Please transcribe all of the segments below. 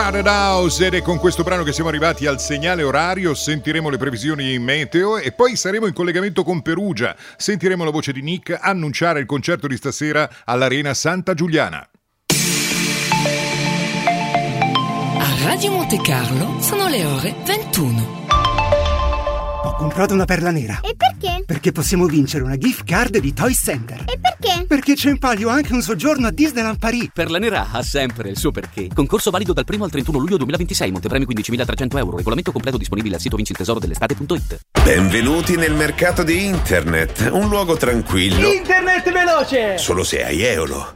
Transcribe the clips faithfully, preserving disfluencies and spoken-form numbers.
Crowded House, ed è con questo brano che siamo arrivati al segnale orario. Sentiremo le previsioni meteo e poi saremo in collegamento con Perugia. Sentiremo la voce di Nick annunciare il concerto di stasera all'Arena Santa Giuliana. A Radio Monte Carlo sono le ore ventuno. Ho comprato una perla nera. E perché? Perché possiamo vincere una gift card di Toy Center. E perché? Perché c'è in palio anche un soggiorno a Disneyland Paris. Perla nera ha sempre il suo perché. Concorso valido dal primo al trentuno luglio duemilaventisei. Montepremi quindicimilatrecento euro. Regolamento completo disponibile al sito vinci il tesoro dell'estate punto it. Benvenuti nel mercato di internet. Un luogo tranquillo. Internet veloce! Solo se hai Eolo.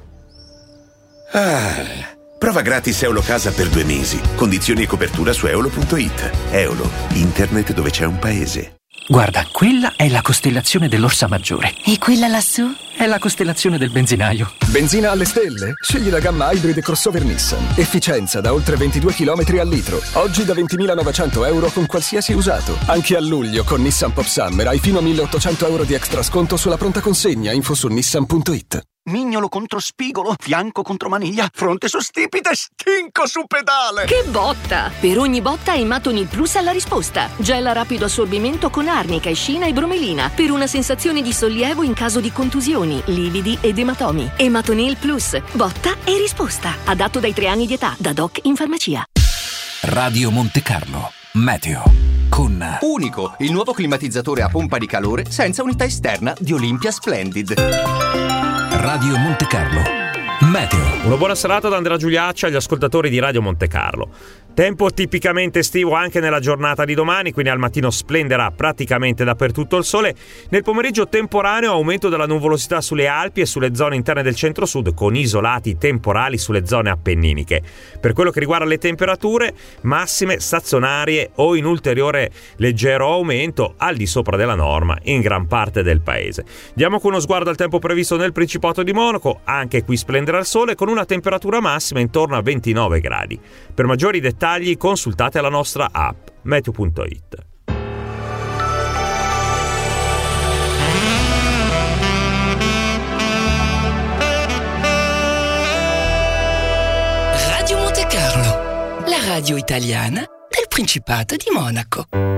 Ah... Prova gratis Eolo Casa per due mesi. Condizioni e copertura su eolo punto it. Eolo, internet dove c'è un paese. Guarda, quella è la costellazione dell'Orsa Maggiore. E quella lassù? È la costellazione del benzinaio. Benzina alle stelle? Scegli la gamma Hybrid crossover Nissan. Efficienza da oltre ventidue chilometri al litro. Oggi da ventimilanovecento euro con qualsiasi usato. Anche a luglio con Nissan Pop Summer hai fino a milleottocento euro di extra sconto sulla pronta consegna. Info su nissan punto it. Mignolo contro spigolo, fianco contro maniglia, fronte su stipite, stinco su pedale. Che botta! Per ogni botta Ematonil Plus ha la risposta. Gel a rapido assorbimento con arnica, escina e bromelina per una sensazione di sollievo in caso di contusioni, lividi ed ematomi. Ematonil Plus, botta e risposta. Adatto dai tre anni di età, da doc in farmacia. Radio Monte Carlo, meteo. Con Unico, il nuovo climatizzatore a pompa di calore senza unità esterna di Olympia Splendid. Radio Monte Carlo, meteo. Una buona serata da Andrea Giuliaccia agli ascoltatori di Radio Monte Carlo. Tempo tipicamente estivo anche nella giornata di domani, quindi al mattino splenderà praticamente dappertutto il sole. Nel pomeriggio temporaneo, aumento della nuvolosità sulle Alpi e sulle zone interne del centro-sud, con isolati temporali sulle zone appenniniche. Per quello che riguarda le temperature, massime stazionarie o in ulteriore leggero aumento al di sopra della norma in gran parte del paese. Diamo con uno sguardo al tempo previsto nel Principato di Monaco, anche qui splenderà il sole con una temperatura massima intorno a ventinove gradi. Per maggiori dettagli consultate la nostra app meteo punto it. Radio Monte Carlo, la radio italiana del Principato di Monaco.